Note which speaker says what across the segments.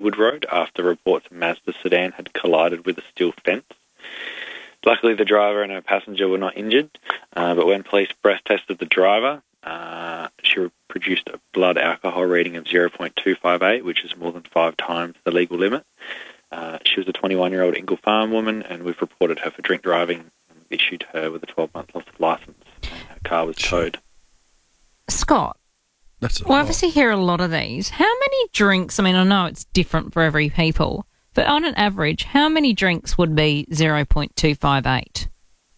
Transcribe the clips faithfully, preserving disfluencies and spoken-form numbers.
Speaker 1: Goodwood Road after reports a Mazda sedan had collided with a steel fence. Luckily, the driver and her passenger were not injured, uh, but when police breath tested the driver, uh, she produced a blood alcohol reading of zero point two five eight, which is more than five times the legal limit. Uh, she was a twenty-one-year-old Ingle Farm woman, and we've reported her for drink driving and issued her with a twelve-month loss of licence, and her car was towed.
Speaker 2: Scott,
Speaker 3: That's a
Speaker 2: we
Speaker 3: lot.
Speaker 2: obviously hear a lot of these. How many drinks, I mean, I know it's different for every people, but on an average, how many drinks would be zero point two five eight?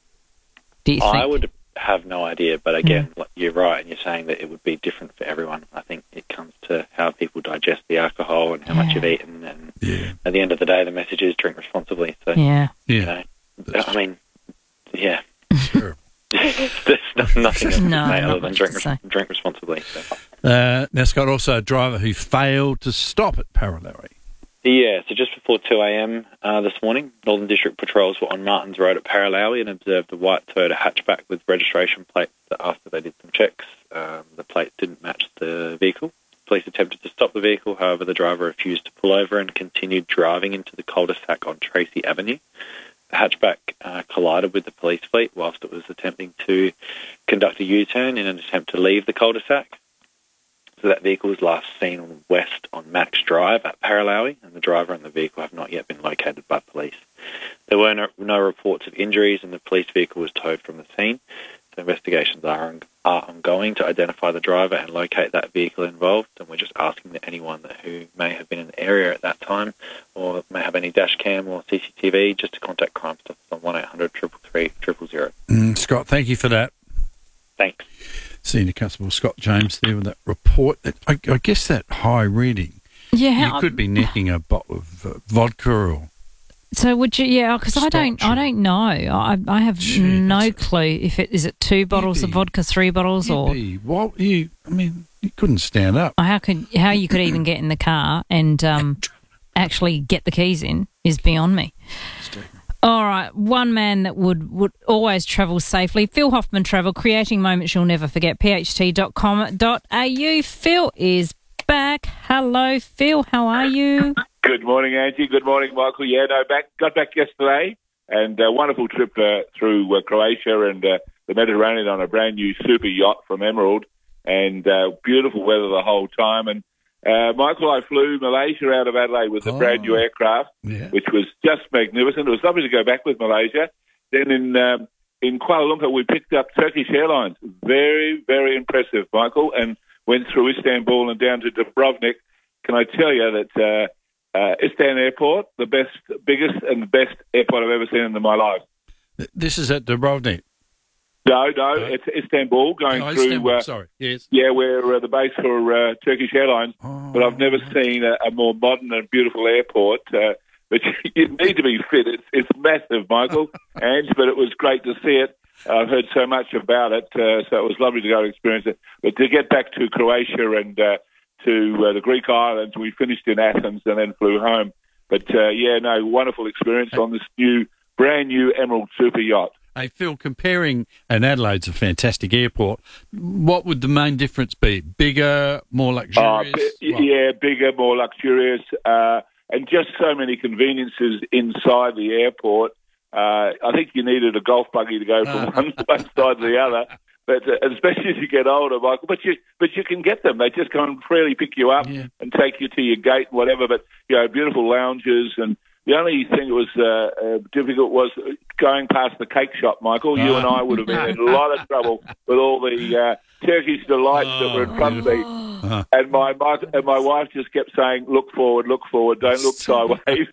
Speaker 2: Do you think?
Speaker 1: I would have no idea, but again, mm. you're right, and you're saying that it would be different for everyone. I think it comes to how people digest the alcohol and how yeah. much you've eaten, and
Speaker 3: yeah.
Speaker 1: at the end of the day, the message is drink responsibly. So,
Speaker 2: yeah.
Speaker 1: you
Speaker 3: Yeah.
Speaker 1: know, I mean, yeah.
Speaker 3: Sure.
Speaker 1: There's no, nothing else
Speaker 2: No,
Speaker 1: to say
Speaker 2: not
Speaker 1: other than
Speaker 2: much
Speaker 1: drink,
Speaker 2: to say.
Speaker 1: drink responsibly. So.
Speaker 3: Uh, now, Scott, also a driver who failed to stop at Paralowie.
Speaker 1: Yeah, so just before two a.m. Uh, this morning, Northern District patrols were on Martins Road at Paralowie and observed a white Toyota hatchback with registration plates that after they did some checks, um, the plates didn't match the vehicle. Police attempted to stop the vehicle, however, the driver refused to pull over and continued driving into the cul-de-sac on Tracy Avenue. The hatchback uh, collided with the police fleet whilst it was attempting to conduct a U-turn in an attempt to leave the cul-de-sac. So that vehicle was last seen on west on Max Drive at Paralowie, and the driver and the vehicle have not yet been located by police. There were no, no reports of injuries, and the police vehicle was towed from the scene. So investigations are, on, are ongoing to identify the driver and locate that vehicle involved, and we're just asking that anyone that who may have been in the area at that time or may have any dash cam or C C T V just to contact Crime Stoppers on one eight hundred, three three three, zero zero.
Speaker 3: Mm, Scott, thank you for that.
Speaker 1: Thanks.
Speaker 3: Senior Constable Scott James there with that report. I, I guess that high reading,
Speaker 2: Yeah.
Speaker 3: you could be necking a bottle of uh, vodka or...
Speaker 2: So would you? Yeah, because I don't. I don't know. I I have
Speaker 3: Gee,
Speaker 2: no
Speaker 3: that's a-
Speaker 2: clue if it is it two bottles of
Speaker 3: be-
Speaker 2: vodka, three bottles, or
Speaker 3: Yippee. What you? I mean, you couldn't stand up.
Speaker 2: or how could how you could even get in the car and um, actually get the keys in is beyond me. All right, one man that would, would always travel safely, Phil Hoffman Travel, creating moments you'll never forget, p h t dot com dot a u. Phil is back. Hello, Phil. How are you?
Speaker 4: Good morning, Angie. Good morning, Michael. Yeah, no, back got back yesterday, and a wonderful trip uh, through uh, Croatia and uh, the Mediterranean on a brand new super yacht from Emerald, and uh, beautiful weather the whole time. And uh, Michael, I flew Malaysia out of Adelaide with a
Speaker 3: Oh.
Speaker 4: brand new aircraft,
Speaker 3: Yeah.
Speaker 4: which was just magnificent. It was lovely to go back with Malaysia. Then in um, in Kuala Lumpur, we picked up Turkish Airlines. Very, very impressive, Michael, and went through Istanbul and down to Dubrovnik. Can I tell you that uh, uh, Istanbul Airport, the best, biggest and the best airport I've ever seen in my life.
Speaker 3: Th- This is at Dubrovnik.
Speaker 4: No, no, it's Istanbul going
Speaker 3: Oh,
Speaker 4: through...
Speaker 3: Istanbul,
Speaker 4: Uh,
Speaker 3: sorry, yes.
Speaker 4: yeah, we're uh, the base for uh, Turkish Airlines,
Speaker 3: Oh.
Speaker 4: but I've never seen a, a more modern and beautiful airport. Uh, but you need to be fit. It's, it's massive, Michael, Ange, but it was great to see it. I've heard so much about it, uh, so it was lovely to go and experience it. But to get back to Croatia and uh, to uh, the Greek islands, we finished in Athens and then flew home. But, uh, yeah, no, wonderful experience on this new, brand new Emerald super yacht.
Speaker 3: Hey, Phil, comparing, and Adelaide's a fantastic airport, what would the main difference be? Bigger, more
Speaker 4: Uh,
Speaker 3: luxurious?
Speaker 4: bi-
Speaker 3: What?
Speaker 4: yeah, bigger, more luxurious, uh, and just so many conveniences inside the airport. Uh, I think you needed a golf buggy to go from
Speaker 3: Uh.
Speaker 4: one, one side to the other, but uh, especially as you get older, Michael. But you, but you can get them. They just come and freely pick you up
Speaker 3: Yeah.
Speaker 4: and take you to your gate, whatever. But you know, beautiful lounges, and the only thing that was uh, uh, difficult was going past the cake shop, Michael. You
Speaker 3: Ah.
Speaker 4: and I would have been in a lot of trouble with all the uh, Turkish delights that were in front of me.
Speaker 3: Uh-huh.
Speaker 4: And my, my and my wife just kept saying, "Look forward, look forward, don't look sideways."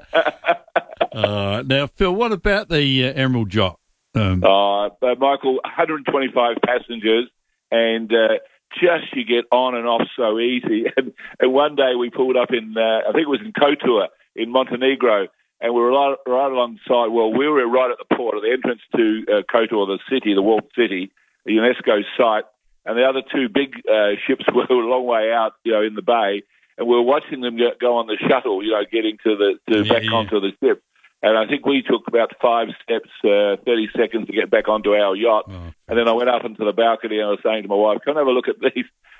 Speaker 3: Uh, now, Phil, what about the uh, Emerald Yacht? Um,
Speaker 4: uh, but Michael, one hundred twenty-five passengers, and uh, just you get on and off so easy. And, and one day we pulled up in, uh, I think it was in Kotor in Montenegro, and we were right, right alongside. Well, we were right at the port, at the entrance to uh, Kotor, the city, the walled city, the UNESCO site. And the other two big uh, ships were a long way out, you know, in the bay, and we were watching them go, go on the shuttle, you know, getting to the to
Speaker 3: Yeah,
Speaker 4: back
Speaker 3: yeah.
Speaker 4: onto the ship. And I think we took about five steps, uh, thirty seconds to get back onto our yacht.
Speaker 3: Oh.
Speaker 4: And then I went up into the balcony and I was saying to my wife, "Come and have a look at these."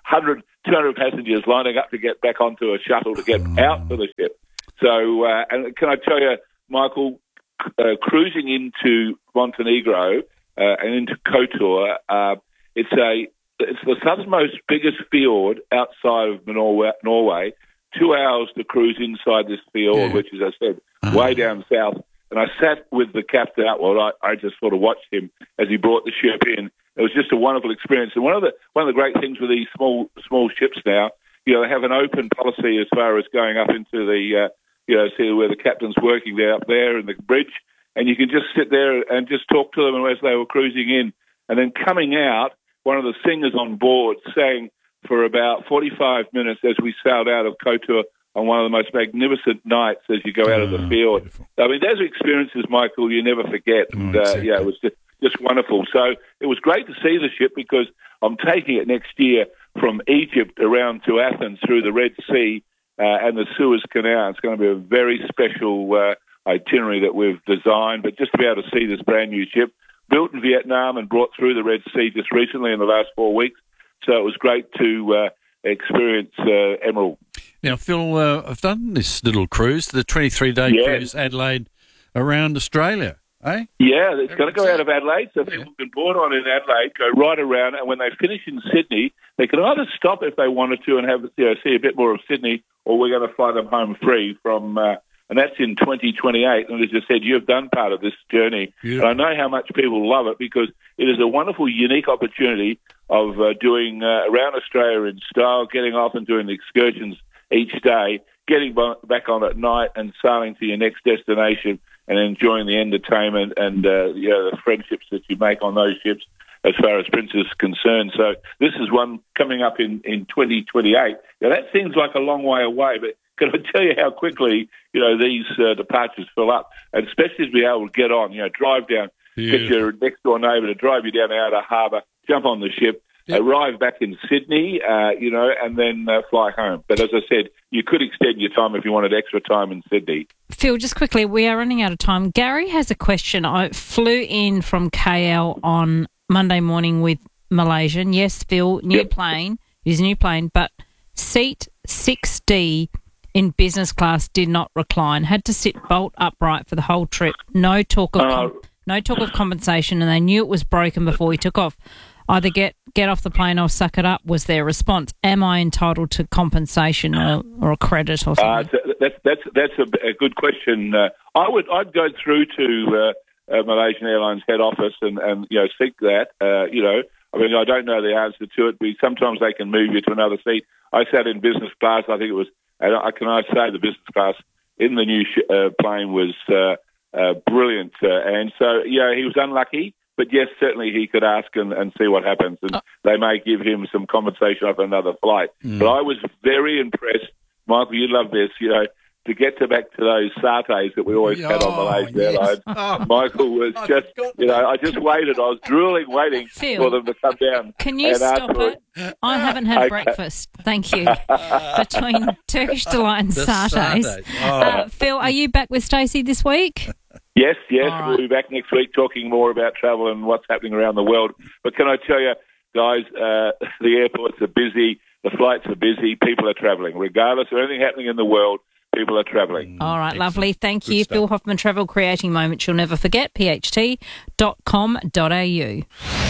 Speaker 4: hundred, two hundred passengers lining up to get back onto a shuttle to get out to the ship. So, uh, and can I tell you, Michael, uh, cruising into Montenegro uh, and into Kotor, uh, it's a it's the southernmost biggest fjord outside of Norway. Norway. Two hours to cruise inside this fjord, yeah. which is, as I said, uh-huh. way down south. And I sat with the captain out. Well, I, I just sort of watched him as he brought the ship in. It was just a wonderful experience. And one of the one of the great things with these small small ships now, you know, they have an open policy as far as going up into the, uh, you know, see where the captain's working there up there in the bridge, and you can just sit there and just talk to them as they were cruising in, and then coming out, one of the singers on board sang for about forty-five minutes as we sailed out of Kotor on one of the most magnificent nights as you go out oh, of the field. Beautiful. I mean, those experiences, Michael, you never forget.
Speaker 3: Oh,
Speaker 4: and,
Speaker 3: exactly.
Speaker 4: uh, yeah, it was just, just wonderful. So it was great to see the ship because I'm taking it next year from Egypt around to Athens through the Red Sea uh, and the Suez Canal. It's going to be a very special uh, itinerary that we've designed, but just to be able to see this brand new ship, built in Vietnam and brought through the Red Sea just recently in the last four weeks. So it was great to uh, experience uh, Emerald.
Speaker 3: Now, Phil, uh, I've done this little cruise, the twenty-three day
Speaker 4: yeah.
Speaker 3: cruise, Adelaide around Australia, eh?
Speaker 4: Yeah, it's going to go out of Adelaide, so people can board on in Adelaide, go right around, and when they finish in Sydney, they can either stop if they wanted to and have you know, see a bit more of Sydney, or we're going to fly them home free from... Uh, and that's in twenty twenty-eight. And as I said, you've done part of this journey.
Speaker 3: Yeah.
Speaker 4: And I know how much people love it because it is a wonderful, unique opportunity of uh, doing uh, around Australia in style, getting off and doing the excursions each day, getting back on at night and sailing to your next destination and enjoying the entertainment and uh, you know, the friendships that you make on those ships as far as Princess is concerned. So this is one coming up in, in twenty twenty-eight. Now, that seems like a long way away, but can I tell you how quickly, you know, these uh, departures fill up, and especially to be able to get on, you know, drive down, yeah. get your next-door neighbour to drive you down the outer harbour, jump on the ship, yeah. arrive back in Sydney, uh, you know, and then uh, fly home. But as I said, you could extend your time if you wanted extra time in Sydney.
Speaker 2: Phil, just quickly, we are running out of time. Gary has a question. I flew in from K L on Monday morning with Malaysian. Yes, Phil, new
Speaker 4: yep.
Speaker 2: plane. It is a new plane, but seat six D in business class did not recline. Had to sit bolt upright for the whole trip. No talk of com- uh, no talk of compensation, and they knew it was broken before we took off. Either get get off the plane or suck it up was their response. Am I entitled to compensation or, or a credit or something?
Speaker 4: Uh, that's that's that's a, a good question. Uh, I would I'd go through to uh, uh, Malaysian Airlines head office and, and you know seek that. Uh, you know, I mean I don't know the answer to it, but sometimes they can move you to another seat. I sat in business class. I think it was. And I can I say the business class in the new sh- uh, plane was uh, uh, brilliant. Uh, and so, yeah, he was unlucky, but yes, certainly he could ask and, and see what happens. And oh. they may give him some compensation of another flight. Mm. But I was very impressed. Michael, you love this, you know, to get to back to those satays that we always oh, had on Malaysian yes. Airlines. Oh. Michael was I just, you know, I just waited. I was drooling, waiting
Speaker 2: Phil,
Speaker 4: for them to come down.
Speaker 2: Can you stop it? I haven't had okay. breakfast. Thank you. Between Turkish Delight and satays. Oh. Uh, Phil, are you back with Stacey this week?
Speaker 4: Yes, yes.
Speaker 2: Right.
Speaker 4: We'll be back next week talking more about travel and what's happening around the world. But can I tell you, guys, uh, the airports are busy, the flights are busy, people are travelling. Regardless of anything happening in the world, people are travelling.
Speaker 2: All right, lovely. Thank you. Phil Hoffman, Travel, creating moments you'll never forget, p h t dot com dot a u.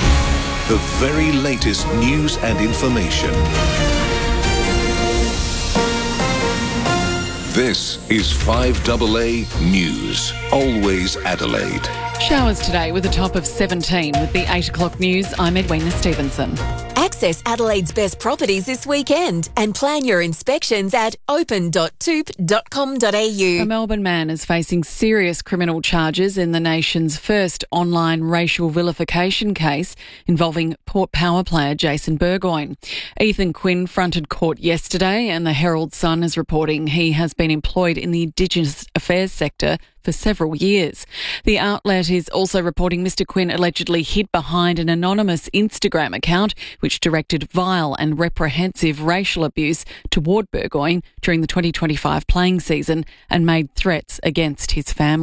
Speaker 5: The very latest news and information. This is five A A News, always Adelaide.
Speaker 6: Showers today with a top of seventeen. With the eight o'clock news, I'm Edwina Stevenson.
Speaker 7: Access Adelaide's best properties this weekend and plan your inspections at open dot toop dot com dot a u.
Speaker 6: A Melbourne man is facing serious criminal charges in the nation's first online racial vilification case involving Port Power player Jason Burgoyne. Ethan Quinn fronted court yesterday, and the Herald Sun is reporting he has been employed in the Indigenous affairs sector for several years. The outlet is also reporting Mister Quinn allegedly hid behind an anonymous Instagram account which directed vile and reprehensive racial abuse toward Burgoyne during the twenty twenty-five playing season and made threats against his family.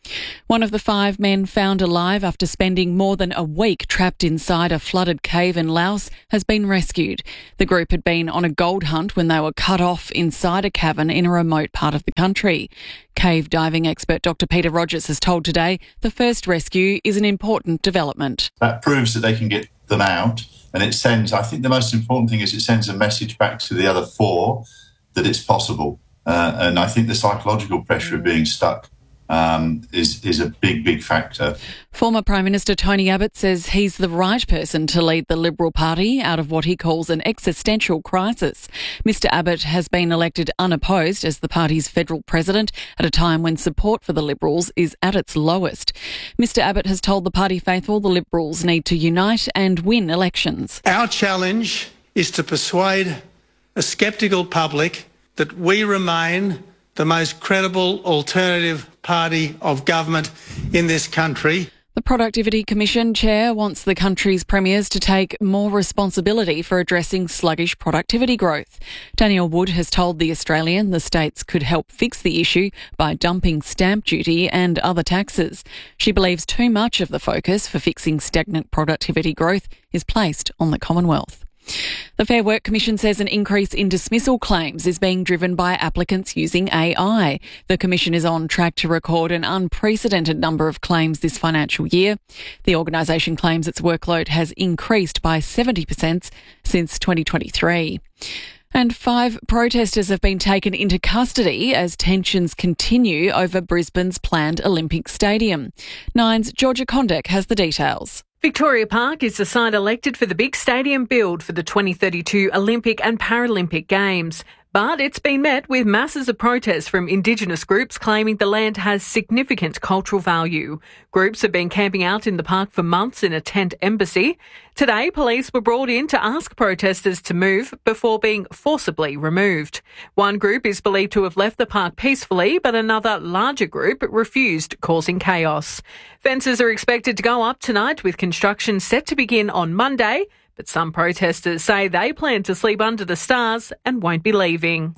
Speaker 6: One of the five men found alive after spending more than a week trapped inside a flooded cave in Laos has been rescued. The group had been on a gold hunt when they were cut off inside a cavern in a remote part of the country. Cave diving expert Doctor Peter Rogers has told Today the first rescue is an important development.
Speaker 8: That proves that they can get them out, and it sends, I think the most important thing is it sends a message back to the other four that it's possible. Uh, and I think the psychological pressure of being stuck Um, is, is a big, big factor.
Speaker 6: Former Prime Minister Tony Abbott says he's the right person to lead the Liberal Party out of what he calls an existential crisis. Mister Abbott has been elected unopposed as the party's federal president at a time when support for the Liberals is at its lowest. Mister Abbott has told the party faithful the Liberals need to unite and win elections.
Speaker 9: Our challenge is to persuade a sceptical public that we remain the most credible alternative party of government in this country.
Speaker 6: The Productivity Commission chair wants the country's premiers to take more responsibility for addressing sluggish productivity growth. Danielle Wood has told The Australian the states could help fix the issue by dumping stamp duty and other taxes. She believes too much of the focus for fixing stagnant productivity growth is placed on the Commonwealth. The Fair Work Commission says an increase in dismissal claims is being driven by applicants using A I. The Commission is on track to record an unprecedented number of claims this financial year. The organisation claims its workload has increased by seventy percent since twenty twenty-three. And five protesters have been taken into custody as tensions continue over Brisbane's planned Olympic Stadium. Nine's Georgia Kondek has the details.
Speaker 10: Victoria Park is the site elected for the big stadium build for the twenty thirty-two Olympic and Paralympic Games. But it's been met with masses of protests from Indigenous groups claiming the land has significant cultural value. Groups have been camping out in the park for months in a tent embassy. Today, police were brought in to ask protesters to move before being forcibly removed. One group is believed to have left the park peacefully, but another larger group refused, causing chaos. Fences are expected to go up tonight with construction set to begin on Monday. But some protesters say they plan to sleep under the stars and won't be leaving.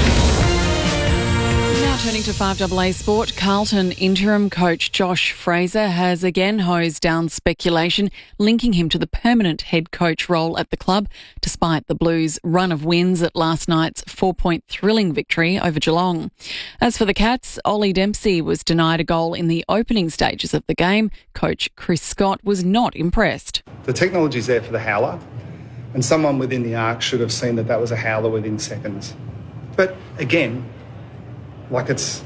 Speaker 6: Now turning to five A A Sport, Carlton interim coach Josh Fraser has again hosed down speculation linking him to the permanent head coach role at the club, despite the Blues' run of wins at last night's four-point thrilling victory over Geelong. As for the Cats, Ollie Dempsey was denied a goal in the opening stages of the game. Coach Chris Scott was not impressed.
Speaker 11: The technology's there for the howler, and someone within the arc should have seen that that was a howler within seconds. But again, like it's,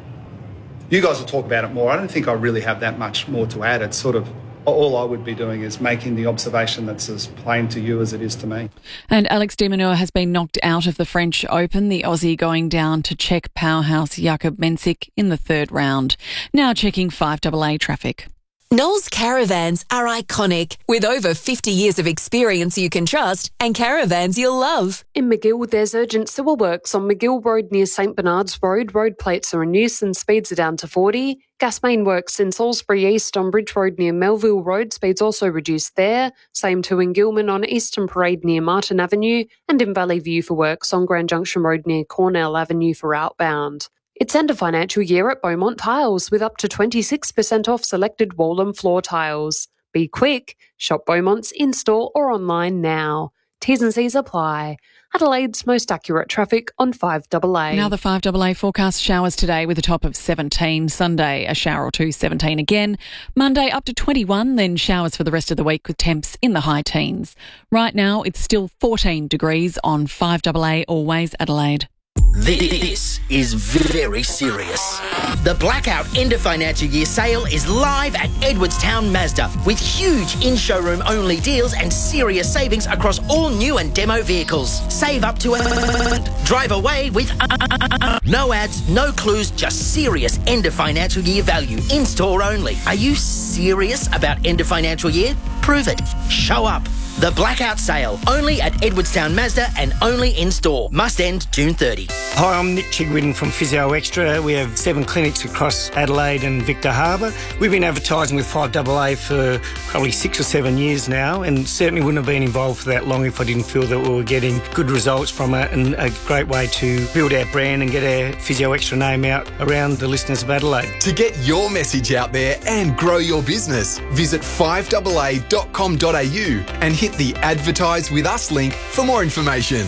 Speaker 11: you guys will talk about it more. I don't think I really have that much more to add. It's sort of, all I would be doing is making the observation that's as plain to you as it is to me.
Speaker 6: And Alex de Minaur has been knocked out of the French Open, the Aussie going down to Czech powerhouse Jakub Mensik in the third round. Now checking five A A traffic.
Speaker 7: Knowles Caravans are iconic, with over fifty years of experience you can trust and caravans you'll love.
Speaker 12: In McGill, there's urgent sewer works on McGill Road near St Bernard's Road. Road plates are in use and speeds are down to forty. Gas main works in Salisbury East on Bridge Road near Melville Road. Speeds also reduced there. Same too in Gilman on Eastern Parade near Martin Avenue. And in Valley View for works on Grand Junction Road near Cornell Avenue for outbound. It's end of financial year at Beaumont Tiles with up to twenty-six percent off selected wall and floor tiles. Be quick. Shop Beaumont's in-store or online now. T's and C's apply. Adelaide's most accurate traffic on five A A.
Speaker 6: Now the five A A forecast: showers today with a top of seventeen. Sunday, a shower or two, seventeen again. Monday up to twenty-one, then showers for the rest of the week with temps in the high teens. Right now, it's still fourteen degrees on five A A, always Adelaide.
Speaker 13: This is very serious. The Blackout End of Financial Year sale is live at Edwardstown Mazda with huge in-showroom only deals and serious savings across all new and demo vehicles. Save up to a... Drive away with... No ads, no clues, just serious end of financial year value. In-store only. Are you serious about end of financial year? Prove it. Show up. The Blackout Sale, only at Edwardstown Mazda and only in-store. Must end June thirtieth.
Speaker 14: Hi, I'm Nick Chigwin from Physio Extra. We have seven clinics across Adelaide and Victor Harbour. We've been advertising with five A A for probably six or seven years now, and certainly wouldn't have been involved for that long if I didn't feel that we were getting good results from it, and a great way to build our brand and get our Physio Extra name out around the listeners of Adelaide.
Speaker 15: To get your message out there and grow your business, visit five A A dot com dot a u and hit the Advertise With Us link for more information.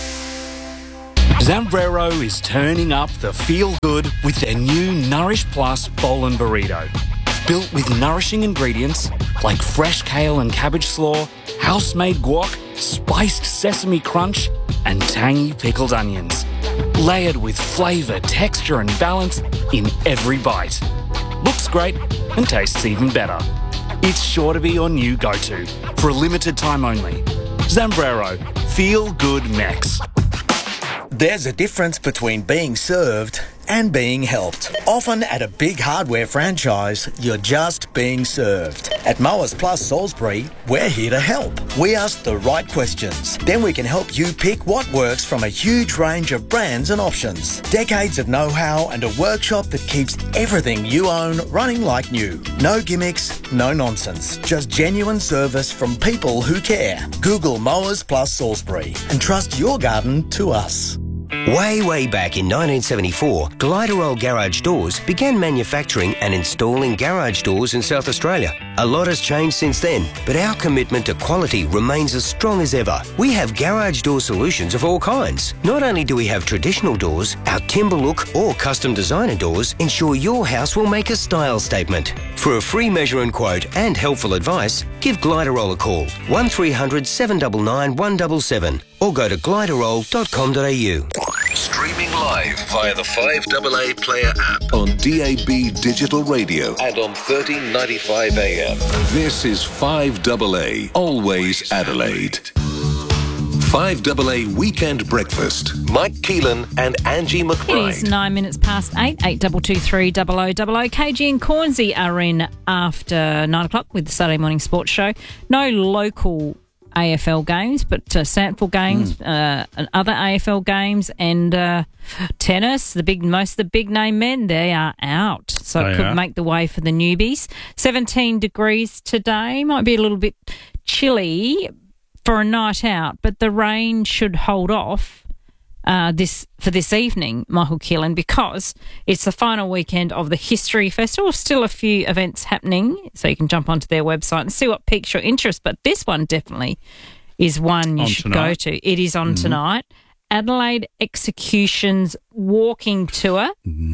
Speaker 16: Zambrero is turning up the feel-good with their new Nourish Plus Bowl and Burrito. Built with nourishing ingredients like fresh kale and cabbage slaw, house-made guac, spiced sesame crunch, and tangy pickled onions. Layered with flavour, texture and balance in every bite. Looks great and tastes even better. It's sure to be your new go-to for a limited time only. Zambrero, Feel Good Mex.
Speaker 17: There's a difference between being served and being helped. Often at a big hardware franchise, you're just being served. At Mowers Plus Salisbury, we're here to help. We ask the right questions. Then we can help you pick what works from a huge range of brands and options. Decades of know-how and a workshop that keeps everything you own running like new. No gimmicks, no nonsense. Just genuine service from people who care. Google Mowers Plus Salisbury and trust your garden to us.
Speaker 18: Way, way back in nineteen seventy-four, Gliderol Garage Doors began manufacturing and installing garage doors in South Australia. A lot has changed since then, but our commitment to quality remains as strong as ever. We have garage door solutions of all kinds. Not only do we have traditional doors, our timber look or custom designer doors ensure your house will make a style statement. For a free measure and quote and helpful advice, give Gliderol a call, one three hundred, seven nine nine, one seven seven, or go to gliderol dot com dot a u.
Speaker 5: Streaming live via the five A A Player app on D A B Digital Radio and on thirteen ninety-five A M. This is five A A, always Adelaide. five A A Weekend Breakfast. Mike Keelan and Angie McBride.
Speaker 2: It is nine minutes past eight, eight two two three double oh double oh. K G and Cornsey are in after nine o'clock with the Saturday Morning Sports Show. No local A F L games, but uh, Sandford games mm. uh, and other A F L games and uh, tennis. The big, most of the big name men, they are out, so
Speaker 3: They
Speaker 2: it could
Speaker 3: are.
Speaker 2: make the way for the newbies. seventeen degrees today, might be a little bit chilly for a night out, but the rain should hold off uh, this for this evening, Michael Keelan, because it's the final weekend of the History Festival. Still a few events happening, so you can jump onto their website and see what piques your interest. But this one definitely is one you
Speaker 3: On
Speaker 2: should
Speaker 3: tonight.
Speaker 2: go to. It is on
Speaker 3: Mhm.
Speaker 2: tonight. Adelaide Executions Walking Tour,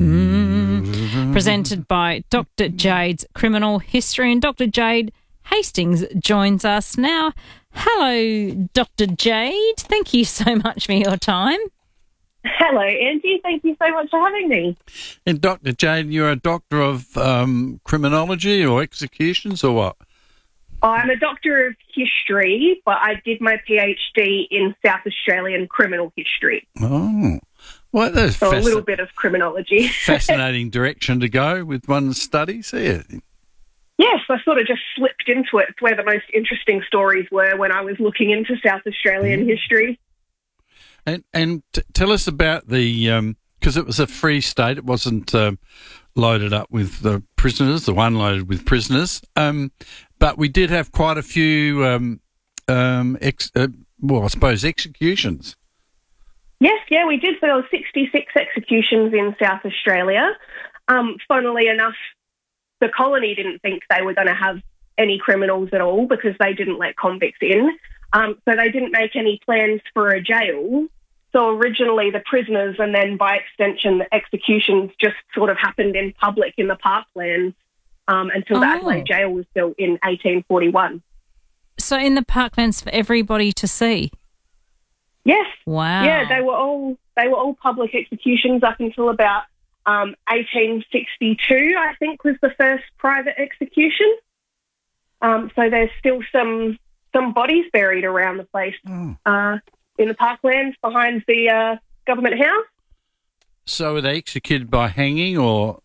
Speaker 2: mm, presented by Doctor Jade's Criminal History. And Doctor Jade Hastings joins us now. Hello, Doctor Jade. Thank you so much for your time.
Speaker 19: Hello, Angie. Thank you so much for having me.
Speaker 3: And Doctor Jade, you're a doctor of um, criminology or executions or what?
Speaker 19: I'm a doctor of history, but I did my PhD in South Australian criminal history.
Speaker 3: Oh, well, that's
Speaker 19: So a
Speaker 3: fasc-
Speaker 19: little bit of criminology.
Speaker 3: fascinating direction to go with one's studies here.
Speaker 19: Yes, I sort of just slipped into it. It's where the most interesting stories were when I was looking into South Australian history.
Speaker 3: And and t- tell us about the, because it was a free state, it wasn't um, loaded up with the prisoners, the one loaded with prisoners, um, but we did have quite a few, um, um, ex- uh, well, I suppose executions.
Speaker 19: Yes, yeah, we did. So there were sixty-six executions in South Australia. Um, funnily enough, the colony didn't think they were going to have any criminals at all because they didn't let convicts in. Um, so they didn't make any plans for a jail. So originally the prisoners and then by extension the executions just sort of happened in public in the parklands um, until the
Speaker 2: Oh.
Speaker 19: Adelaide jail was built in eighteen forty-one.
Speaker 2: So in the parklands for everybody to see?
Speaker 19: Yes.
Speaker 2: Wow.
Speaker 19: Yeah, they were all they were all public executions up until about um, eighteen sixty-two, I think, was the first private execution. Um, so there's still some some bodies buried around the place
Speaker 3: Oh.
Speaker 19: uh, in the parklands behind the uh, government house.
Speaker 3: So were they executed by hanging or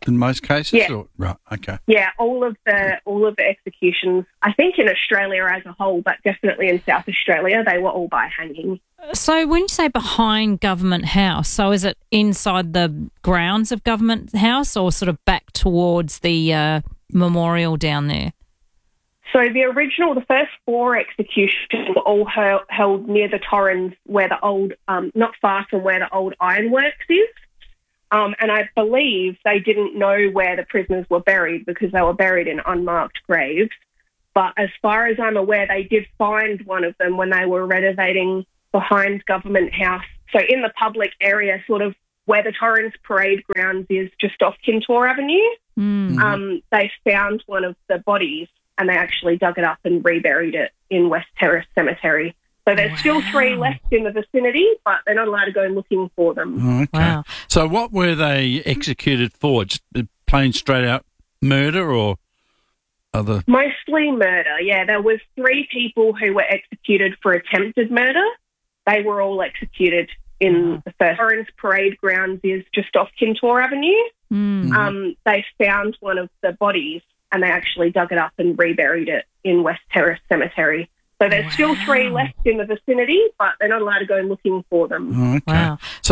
Speaker 3: in most cases?
Speaker 19: Yeah.
Speaker 3: Or, right, okay.
Speaker 19: Yeah, all of the all of the executions, I think in Australia as a whole, but definitely in South Australia, they were all by hanging.
Speaker 2: So when you say behind Government House, so is it inside the grounds of Government House or sort of back towards the uh, memorial down there?
Speaker 19: So the original, the first four executions were all held, held near the Torrens, where the old, um, not far from where the old ironworks is. Um, and I believe they didn't know where the prisoners were buried because they were buried in unmarked graves. But as far as I'm aware, they did find one of them when they were renovating behind Government House. So in the public area, sort of where the Torrens Parade Grounds is, just off Kintore Avenue,
Speaker 2: mm.
Speaker 19: um, they found one of the bodies and they actually dug it up and reburied it in West Terrace Cemetery. So there's wow. still three left in the vicinity, but they're not allowed to go looking for them.
Speaker 3: Oh, okay. Wow. So what were they executed for? Just plain straight out murder or other?
Speaker 19: Mostly murder, yeah. There was three people who were executed for attempted murder. They were all executed in the first. Torrens Parade Grounds is just off Kintore Avenue.
Speaker 2: Mm.
Speaker 19: Um, they found one of the bodies and they actually dug it up and reburied it in West Terrace Cemetery. So there's wow. still three left in the vicinity, but they're not allowed to go looking for them.
Speaker 3: Oh, okay.
Speaker 2: Wow.
Speaker 3: So